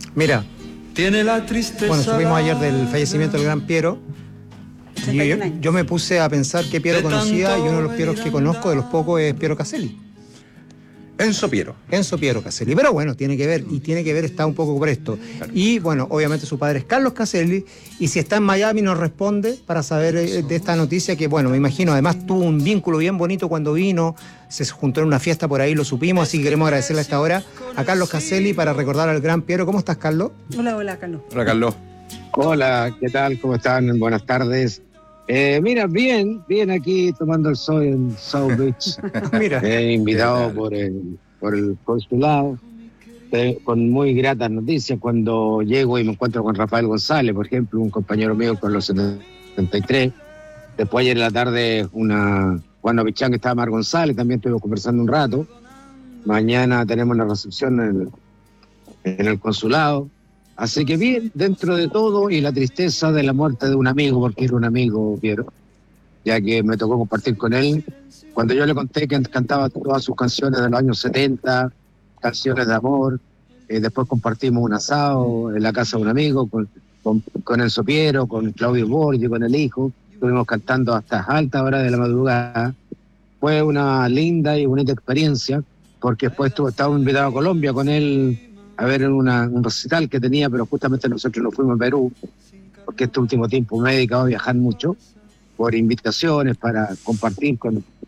Mira, Tiene la tristeza. bueno, supimos ayer del fallecimiento del gran Piero. Y yo me puse a pensar qué Piero conocía, y uno de los Pieros que conozco, de los pocos, es Piero Caselli. Enzo Piero. Enzo Piero Caselli. Pero bueno, tiene que ver, está un poco por esto. Claro. Y bueno, obviamente su padre es Carlos Caselli, y si está en Miami nos responde para saber de esta noticia que, bueno, me imagino, además tuvo un vínculo bien bonito cuando vino, se juntó en una fiesta por ahí, lo supimos, así que queremos agradecerle a esta hora a Carlos Caselli para recordar al gran Piero. ¿Cómo estás, Carlos? Hola, Carlos. Hola, Carlos. Hola, ¿qué tal? ¿Cómo están? Buenas tardes. Mira, bien aquí tomando el sol en South Beach. Mira. Invitado por el consulado, con muy gratas noticias. Cuando llego y me encuentro con Rafael González, por ejemplo, un compañero mío con los 73. Después ayer en la tarde, Juan Opichán, que estaba Mar González, también estuvimos conversando un rato. Mañana tenemos una recepción en el consulado. Así que bien, dentro de todo, y la tristeza de la muerte de un amigo, porque era un amigo, Piero, ya que me tocó compartir con él. Cuando yo le conté que cantaba todas sus canciones de los años 70, canciones de amor, después compartimos un asado en la casa de un amigo con Enzo Piero, con Claudio Borghi, con el hijo. Estuvimos cantando hasta altas horas de la madrugada. Fue una linda y bonita experiencia, porque después estaba invitado a Colombia con él a ver un recital que tenía, pero justamente nosotros nos fuimos a Perú, porque este último tiempo me he dedicado a viajar mucho, por invitaciones, para compartir con